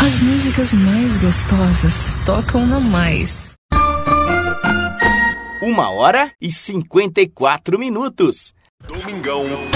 As músicas mais gostosas tocam na Mais. 1h54. Domingão